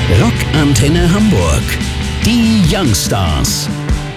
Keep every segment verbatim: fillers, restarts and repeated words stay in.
Rockantenne Hamburg. Die Youngstars.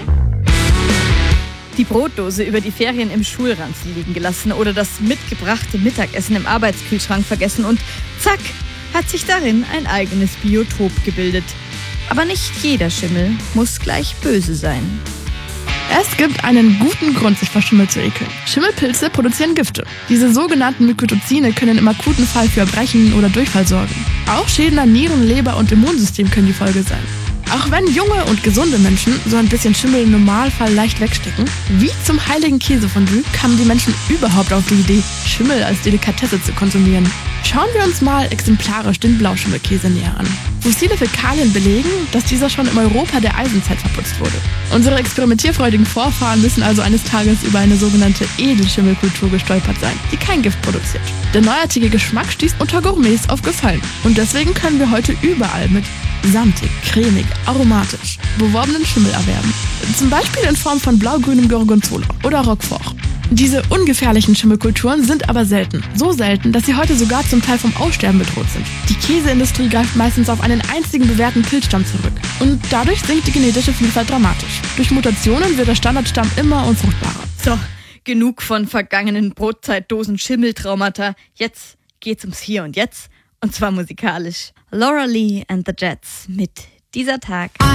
Die Brotdose über die Ferien im Schulranzen liegen gelassen oder das mitgebrachte Mittagessen im Arbeitskühlschrank vergessen und zack, hat sich darin ein eigenes Biotop gebildet. Aber nicht jeder Schimmel muss gleich böse sein. Es gibt einen guten Grund, sich vor Schimmel zu ekeln. Schimmelpilze produzieren Gifte. Diese sogenannten Mykotoxine können im akuten Fall für Erbrechen oder Durchfall sorgen. Auch Schäden an Nieren, Leber und Immunsystem können die Folge sein. Auch wenn junge und gesunde Menschen so ein bisschen Schimmel im Normalfall leicht wegstecken, wie zum heiligen Käsefondue kamen die Menschen überhaupt auf die Idee, Schimmel als Delikatesse zu konsumieren. Schauen wir uns mal exemplarisch den Blauschimmelkäse näher an. Fossile Fäkalien belegen, dass dieser schon im Europa der Eisenzeit verputzt wurde. Unsere experimentierfreudigen Vorfahren müssen also eines Tages über eine sogenannte Edelschimmelkultur gestolpert sein, die kein Gift produziert. Der neuartige Geschmack stieß unter Gourmets auf Gefallen. Und deswegen können wir heute überall mit samtig, cremig, aromatisch beworbenen Schimmel erwerben. Zum Beispiel in Form von blau-grünem Gorgonzola oder Roquefort. Diese ungefährlichen Schimmelkulturen sind aber selten. So selten, dass sie heute sogar zum Teil vom Aussterben bedroht sind. Die Käseindustrie greift meistens auf einen einzigen bewährten Pilzstamm zurück. Und dadurch sinkt die genetische Vielfalt dramatisch. Durch Mutationen wird der Standardstamm immer unfruchtbarer. So, genug von vergangenen Brotzeitdosen-Schimmeltraumata. Jetzt geht's ums Hier und Jetzt. Und zwar musikalisch. Laura Lee and the Jets mit Dieser Tag.